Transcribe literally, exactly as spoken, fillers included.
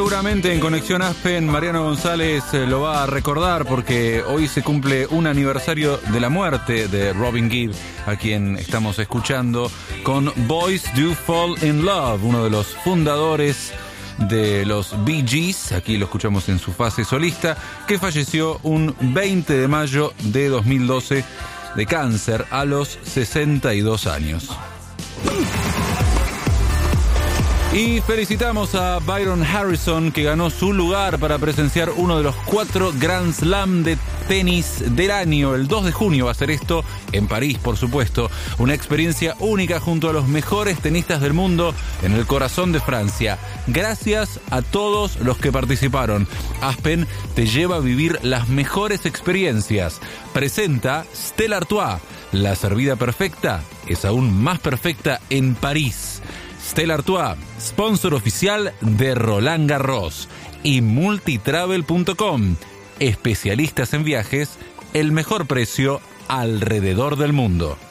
Seguramente en Conexión Aspen, Mariano González lo va a recordar porque hoy se cumple un aniversario de la muerte de Robin Gibb, a quien estamos escuchando con Boys Do Fall in Love, uno de los fundadores de los Bee Gees, aquí lo escuchamos en su fase solista, que falleció un veinte de mayo de dos mil doce de cáncer a los sesenta y dos años. Y felicitamos a Byron Harrison, que ganó su lugar para presenciar uno de los cuatro Grand Slam de tenis del año. El dos de junio va a ser esto, en París, por supuesto. Una experiencia única junto a los mejores tenistas del mundo en el corazón de Francia. Gracias a todos los que participaron. Aspen te lleva a vivir las mejores experiencias. Presenta Stella Artois. La servida perfecta es aún más perfecta en París. Stella Artois, sponsor oficial de Roland Garros, y multitravel punto com, especialistas en viajes, el mejor precio alrededor del mundo.